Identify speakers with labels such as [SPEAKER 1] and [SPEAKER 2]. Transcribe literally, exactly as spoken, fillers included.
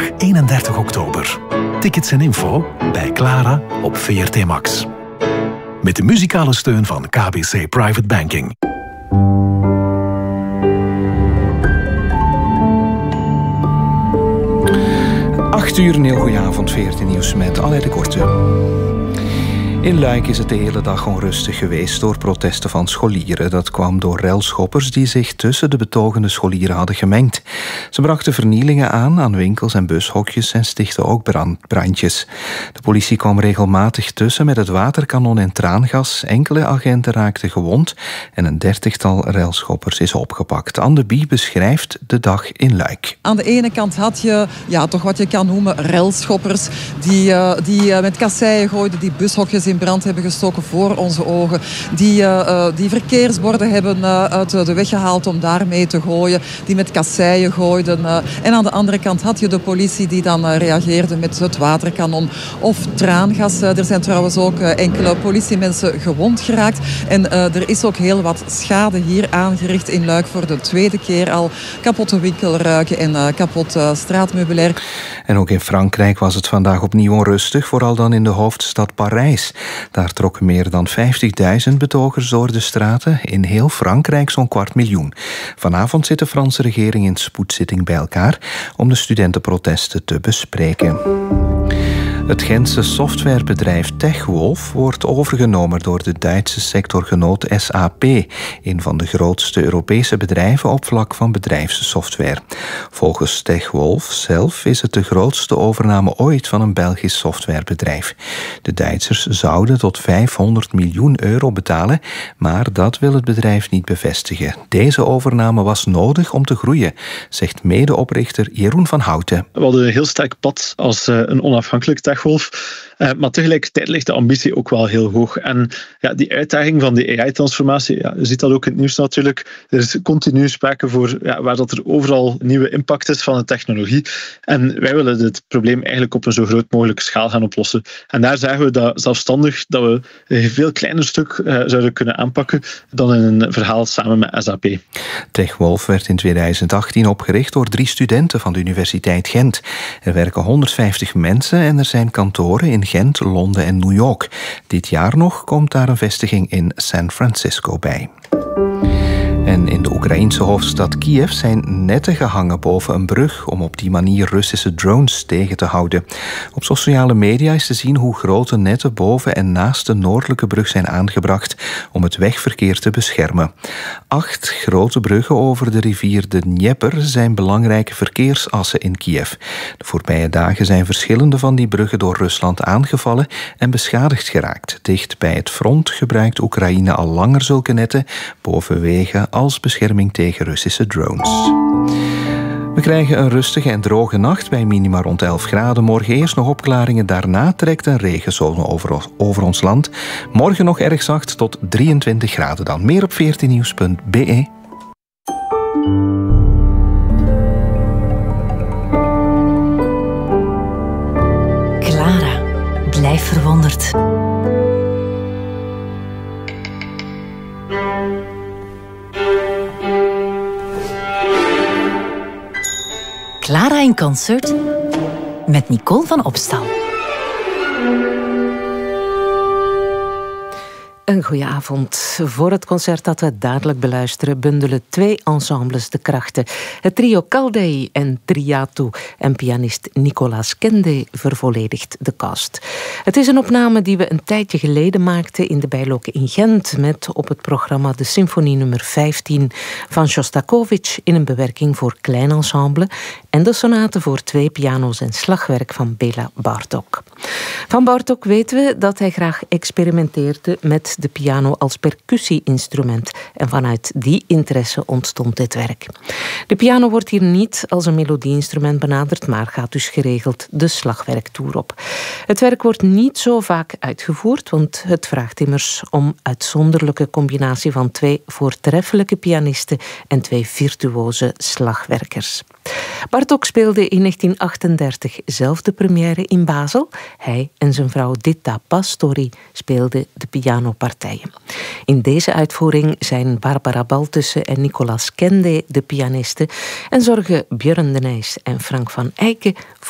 [SPEAKER 1] zaterdag eenendertig oktober. Tickets en info bij Clara op V R T Max. Met de muzikale steun van K B C Private Banking.
[SPEAKER 2] Acht uur, een heel goeie avond, V R T Nieuws met Alain de Korte. In Luik is het de hele dag onrustig geweest door protesten van scholieren. Dat kwam door relschoppers die zich tussen de betogende scholieren hadden gemengd. Ze brachten vernielingen aan aan winkels en bushokjes en stichtten ook brand, brandjes. De politie kwam regelmatig tussen met het waterkanon en traangas. Enkele agenten raakten gewond en een dertigtal relschoppers is opgepakt. Anne de Bie beschrijft de dag in Luik.
[SPEAKER 3] Aan de ene kant had je ja, toch wat je kan noemen relschoppers die, uh, die uh, met kasseien gooiden, die bushokjes in brand hebben gestoken voor onze ogen, die, uh, die verkeersborden hebben uh, uit de weg gehaald om daarmee te gooien, die met kasseien gooiden. Uh, en aan de andere kant had je de politie die dan uh, reageerde met het waterkanon of traangas. Uh, er zijn trouwens ook uh, enkele politiemensen gewond geraakt. En uh, er is ook heel wat schade hier aangericht in Luik voor de tweede keer al. Kapotte winkelruiken en uh, kapot uh, straatmeubilair.
[SPEAKER 2] En ook in Frankrijk was het vandaag opnieuw onrustig, vooral dan in de hoofdstad Parijs. Daar trokken meer dan vijftigduizend betogers door de straten. In heel Frankrijk zo'n kwart miljoen. Vanavond zit de Franse regering in spoedzitting bij elkaar om de studentenprotesten te bespreken. Het Gentse softwarebedrijf Techwolf wordt overgenomen door de Duitse sectorgenoot S A P, een van de grootste Europese bedrijven op vlak van bedrijfssoftware. Volgens Techwolf zelf is het de grootste overname ooit van een Belgisch softwarebedrijf. De Duitsers zouden tot vijfhonderd miljoen euro betalen, maar dat wil het bedrijf niet bevestigen. Deze overname was nodig om te groeien, zegt medeoprichter Jeroen van Houten.
[SPEAKER 4] We hadden een heel sterk pad als uh, een onafhankelijk Techwolf. Uh, maar tegelijkertijd ligt de ambitie ook wel heel hoog. En ja, die uitdaging van die A I-transformatie, ja, je ziet dat ook in het nieuws natuurlijk. Er is continu sprake voor ja, waar dat er overal nieuwe impact is van de technologie. En wij willen dit probleem eigenlijk op een zo groot mogelijke schaal gaan oplossen. En daar zagen we dat zelfstandig dat we een veel kleiner stuk uh, zouden kunnen aanpakken dan in een verhaal samen met S A P.
[SPEAKER 2] Techwolf werd in tweeduizend achttien opgericht door drie studenten van de Universiteit Gent. Er werken honderdvijftig mensen en er zijn kantoren in Gent, Londen en New York. Dit jaar nog komt daar een vestiging in San Francisco bij. En in de Oekraïense hoofdstad Kiev zijn netten gehangen boven een brug om op die manier Russische drones tegen te houden. Op sociale media is te zien hoe grote netten boven en naast de noordelijke brug zijn aangebracht om het wegverkeer te beschermen. Acht grote bruggen over de rivier de Dnieper zijn belangrijke verkeersassen in Kiev. De voorbije dagen zijn verschillende van die bruggen door Rusland aangevallen en beschadigd geraakt. Dicht bij het front gebruikt Oekraïne al langer zulke netten boven wegen als bescherming tegen Russische drones. We krijgen een rustige en droge nacht bij minima rond elf graden. Morgen eerst nog opklaringen, daarna trekt een regenzone over, over ons land. Morgen nog erg zacht tot drieëntwintig graden dan. Meer op v r t nieuws punt b e.
[SPEAKER 5] Clara, blijf verwonderd. Clara in concert met Nicole van Opstal.
[SPEAKER 6] Een goeie avond. Voor het concert dat we dadelijk beluisteren bundelen twee ensembles de krachten. Het trio Caldei en Triatu en pianist Nicolas Kende vervolledigt de cast. Het is een opname die we een tijdje geleden maakten in de Bijloke in Gent met op het programma de symfonie nummer vijftien van Shostakovich in een bewerking voor klein ensemble en de sonate voor twee piano's en slagwerk van Béla Bartók. Van Bartók weten we dat hij graag experimenteerde met de piano als percussie-instrument en vanuit die interesse ontstond dit werk. De piano wordt hier niet als een melodie-instrument benaderd, maar gaat dus geregeld de slagwerktoer op. Het werk wordt niet zo vaak uitgevoerd, want het vraagt immers om uitzonderlijke combinatie van twee voortreffelijke pianisten en twee virtuoze slagwerkers. Bartók speelde in negentien achtendertig zelf de première in Basel. Hij en zijn vrouw Ditta Pastori speelden de pianopartijen. In deze uitvoering zijn Barbara Baltussen en Nicolas Kende de pianisten en zorgen Björn de Nijs en Frank van Eyck